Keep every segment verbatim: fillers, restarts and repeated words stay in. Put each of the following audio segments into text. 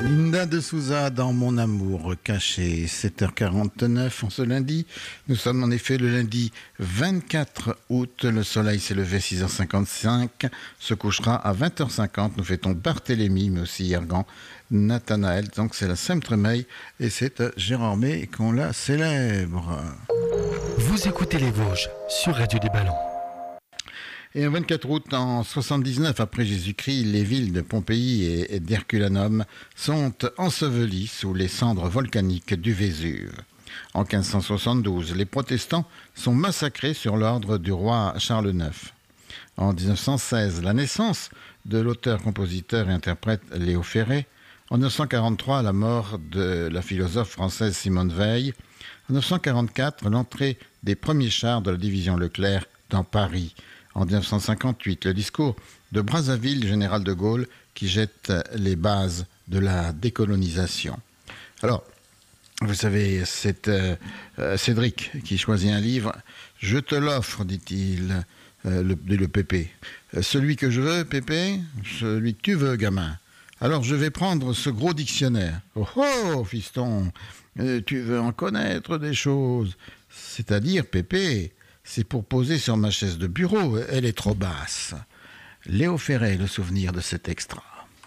Linda de Souza dans Mon amour caché, sept heures quarante-neuf en ce lundi. Nous sommes en effet le lundi vingt-quatre août. Le soleil s'est levé à six heures cinquante-cinq, se couchera à vingt heures cinquante. Nous fêtons Barthélemy, mais aussi Yergan, Nathanaël. Donc c'est la Sainte Tremeille et c'est à Gérardmer qu'on la célèbre. Vous écoutez les Vosges sur Radio des Ballons. Et un vingt-quatre août en soixante-dix-neuf après Jésus-Christ, les villes de Pompéi et d'Herculanum sont ensevelies sous les cendres volcaniques du Vésuve. En quinze cent soixante-douze, les protestants sont massacrés sur l'ordre du roi Charles neuf. En dix-neuf cent seize, la naissance de l'auteur, compositeur et interprète Léo Ferré. En neuf cent quarante-trois, la mort de la philosophe française Simone Veil. En neuf cent quarante-quatre, l'entrée des premiers chars de la division Leclerc dans Paris. En dix-neuf cent cinquante-huit, le discours de Brazzaville du général de Gaulle qui jette les bases de la décolonisation. Alors, vous savez, c'est euh, euh, Cédric qui choisit un livre. « Je te l'offre », dit-il, euh, le, le Pépé. « Celui que je veux, Pépé, celui que tu veux, gamin. Alors je vais prendre ce gros dictionnaire. »« Oh, oh, fiston, euh, tu veux en connaître des choses. C'est-à-dire, Pépé, c'est pour poser sur ma chaise de bureau, elle est trop basse. » Léo Ferré, le souvenir de cet extra.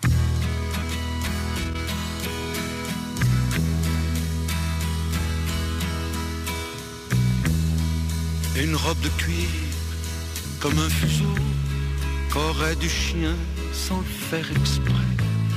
Une robe de cuir, comme un fuseau, qu'aurait du chien sans le faire exprès.